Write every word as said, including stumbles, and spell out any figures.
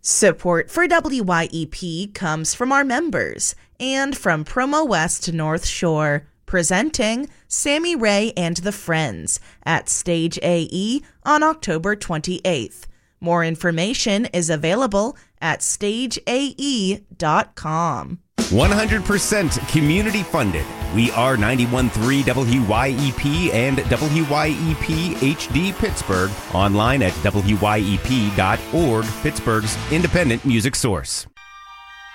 Support for W Y E P comes from our members and from Promo West North Shore, presenting Sammy Ray and the Friends at Stage A E on October twenty-eighth. More information is available at stage a e dot com. one hundred percent community funded. We are ninety-one point three W Y E P and W Y E P H D Pittsburgh. Online at W Y E P dot org, Pittsburgh's independent music source.